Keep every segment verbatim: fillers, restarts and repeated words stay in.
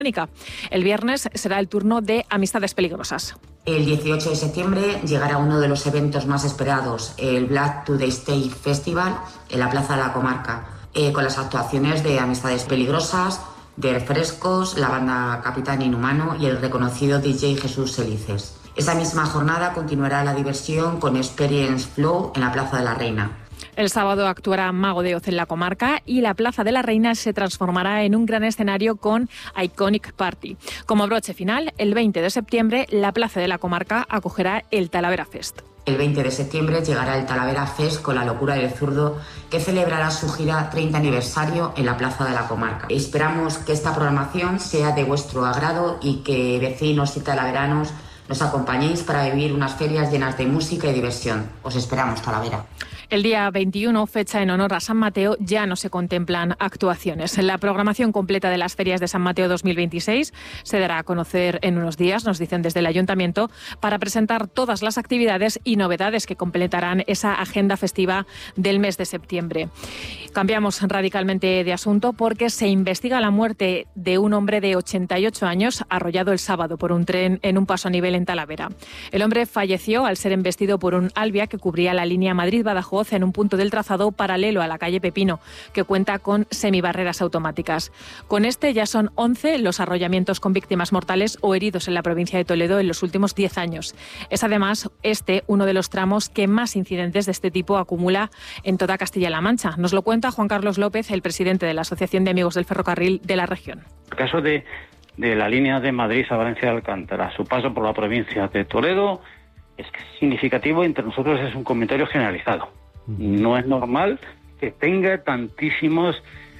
El viernes será el turno de Amistades Peligrosas. El dieciocho de septiembre llegará uno de los eventos más esperados, el Black to the Stage Festival, en la Plaza de la Comarca, eh, con las actuaciones de Amistades Peligrosas, de Refrescos, la banda Capitán Inhumano y el reconocido D J Jesús Elices. Esa misma jornada continuará la diversión con Experience Flow en la Plaza de la Reina. El sábado actuará Mago de Oz en la Comarca y la Plaza de la Reina se transformará en un gran escenario con Iconic Party. Como broche final, el veinte de septiembre, la Plaza de la Comarca acogerá el Talavera Fest. El veinte de septiembre llegará el Talavera Fest con la Locura del Zurdo, que celebrará su gira treinta aniversario en la Plaza de la Comarca. Esperamos que esta programación sea de vuestro agrado y que vecinos y talaveranos nos acompañéis para vivir unas ferias llenas de música y diversión. Os esperamos, Talavera. El día veintiuno, fecha en honor a San Mateo, ya no se contemplan actuaciones. La programación completa de las ferias de San Mateo dos mil veintiséis se dará a conocer en unos días, nos dicen desde el Ayuntamiento, para presentar todas las actividades y novedades que completarán esa agenda festiva del mes de septiembre. Cambiamos radicalmente de asunto porque se investiga la muerte de un hombre de ochenta y ocho años arrollado el sábado por un tren en un paso a nivel en Talavera. El hombre falleció al ser embestido por un Alvia que cubría la línea Madrid-Badajoz en un punto del trazado paralelo a la calle Pepino, que cuenta con semibarreras automáticas. Con este ya son once los arrollamientos con víctimas mortales o heridos en la provincia de Toledo en los últimos diez años. Es además este uno de los tramos que más incidentes de este tipo acumula en toda Castilla-La Mancha. Nos lo cuenta Juan Carlos López, el presidente de la Asociación de Amigos del Ferrocarril de la región. El caso de, de la línea de Madrid a Valencia de Alcántara, su paso por la provincia de Toledo, es significativo, entre nosotros es un comentario generalizado. No es normal que tenga tantísimos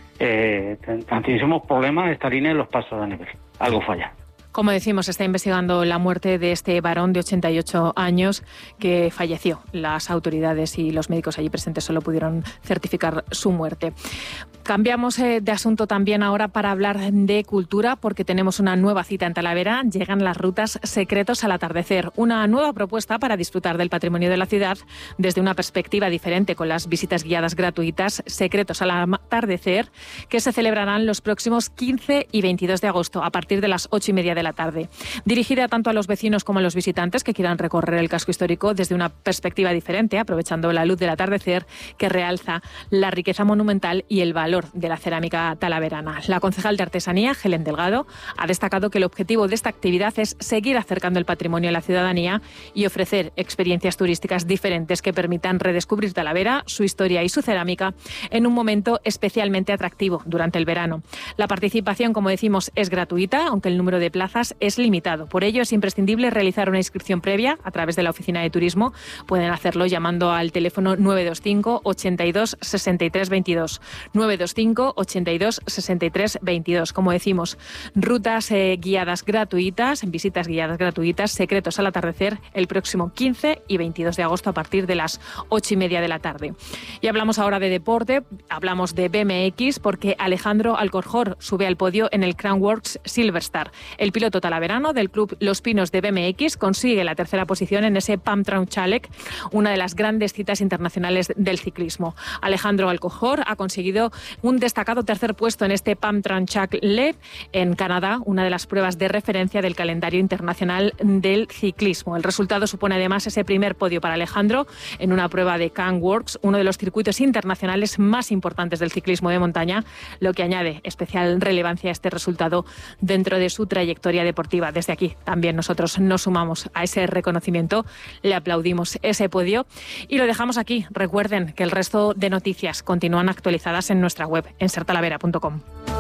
eh, tantísimos problemas esta línea en los pasos a nivel. Algo falla. Como decimos, se está investigando la muerte de este varón de ochenta y ocho años que falleció. Las autoridades y los médicos allí presentes solo pudieron certificar su muerte. Cambiamos eh, de asunto también ahora para hablar de cultura, porque tenemos una nueva cita en Talavera. Llegan las rutas Secretos al atardecer, una nueva propuesta para disfrutar del patrimonio de la ciudad desde una perspectiva diferente, con las visitas guiadas gratuitas Secretos al atardecer, que se celebrarán los próximos quince y veintidós de agosto a partir de las ocho y media de la tarde. Dirigida tanto a los vecinos como a los visitantes que quieran recorrer el casco histórico desde una perspectiva diferente, aprovechando la luz del atardecer que realza la riqueza monumental y el valor de la cerámica talaverana. La concejal de Artesanía, Helen Delgado, ha destacado que el objetivo de esta actividad es seguir acercando el patrimonio a la ciudadanía y ofrecer experiencias turísticas diferentes que permitan redescubrir Talavera, su historia y su cerámica en un momento especialmente atractivo durante el verano. La participación, como decimos, es gratuita, aunque el número de plazas es limitado. Por ello, es imprescindible realizar una inscripción previa a través de la Oficina de Turismo. Pueden hacerlo llamando al teléfono nueve dos cinco, ochenta y dos, sesenta y tres veintidós. nueve dos cinco, ochenta y dos, sesenta y tres veintidós. Como decimos, rutas eh, guiadas gratuitas, visitas guiadas gratuitas, Secretos al atardecer, el próximo quince y veintidós de agosto a partir de las ocho y media de la tarde. Y hablamos ahora de deporte, hablamos de B M X, porque Alejandro Alcorjor sube al podio en el Crown Works Silverstar. El piloto talaverano del club Los Pinos de B M X consigue la tercera posición en ese Palm Trunk Challenge, una de las grandes citas internacionales del ciclismo. Alejandro Alcorjor ha conseguido un destacado tercer puesto en este Palm Trunk Challenge en Canadá, una de las pruebas de referencia del calendario internacional del ciclismo. El resultado supone además ese primer podio para Alejandro en una prueba de Crown Works, uno de los circuitos internacionales más importantes del ciclismo de montaña, lo que añade especial relevancia a este resultado dentro de su trayectoria deportiva. Desde aquí también nosotros nos sumamos a ese reconocimiento, le aplaudimos ese podio y lo dejamos aquí. Recuerden que el resto de noticias continúan actualizadas en nuestra web, en ser talavera punto com.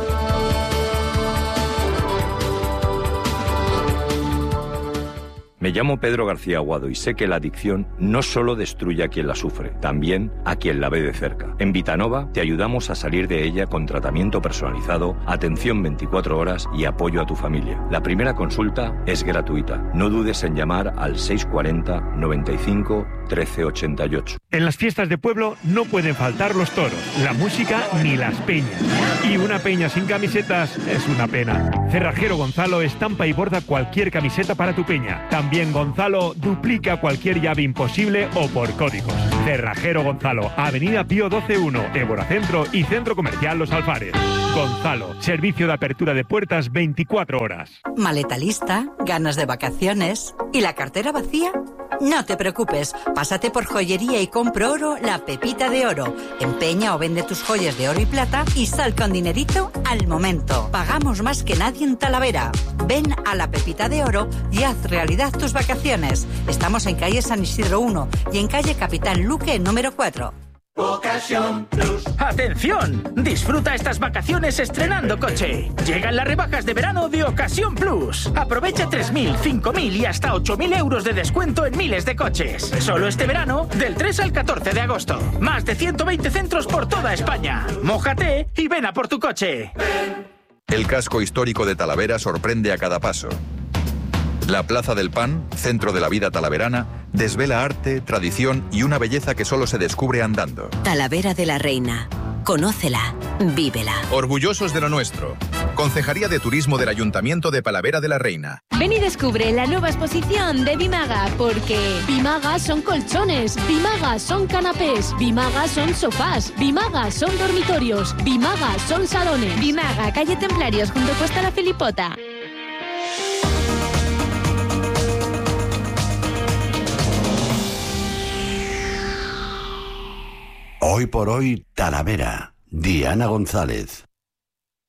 Me llamo Pedro García Aguado y sé que la adicción no solo destruye a quien la sufre, también a quien la ve de cerca. En Vitanova te ayudamos a salir de ella con tratamiento personalizado, atención veinticuatro horas y apoyo a tu familia. La primera consulta es gratuita. No dudes en llamar al seis cuatro cero, noventa y cinco, trece ochenta y ocho. En las fiestas de pueblo no pueden faltar los toros, la música ni las peñas. Y una peña sin camisetas es una pena. Cerrajero Gonzalo estampa y borda cualquier camiseta para tu peña. También Gonzalo duplica cualquier llave imposible o por códigos. Cerrajero Gonzalo, Avenida Pío doce uno, Évora Centro y Centro Comercial Los Alfares. Gonzalo, servicio de apertura de puertas veinticuatro horas. Maleta lista, ganas de vacaciones y la cartera vacía. No te preocupes, pásate por Joyería y Compro Oro, la Pepita de Oro. Empeña o vende tus joyas de oro y plata y sal con dinerito al momento. Pagamos más que nadie en Talavera. Ven a la Pepita de Oro y haz realidad tus vacaciones. Estamos en calle San Isidro uno y en calle Capitán Luque número cuatro. Ocasión Plus. ¡Atención! Disfruta estas vacaciones estrenando coche. Llegan las rebajas de verano de Ocasión Plus. Aprovecha tres mil, cinco mil y hasta ocho mil euros de descuento en miles de coches. Solo este verano, del tres al catorce de agosto. Más de ciento veinte centros por toda España. Mójate y ven a por tu coche. El casco histórico de Talavera sorprende a cada paso. La Plaza del Pan, centro de la vida talaverana, desvela arte, tradición y una belleza que solo se descubre andando. Talavera de la Reina. Conócela, vívela. Orgullosos de lo nuestro. Concejalía de Turismo del Ayuntamiento de Talavera de la Reina. Ven y descubre la nueva exposición de Bimaga, porque Bimaga son colchones, Bimaga son canapés, Bimaga son sofás, Bimaga son dormitorios, Bimaga son salones. Bimaga, calle Templarios, junto a Cuesta la Filipota. Hoy por hoy, Talavera. Diana González.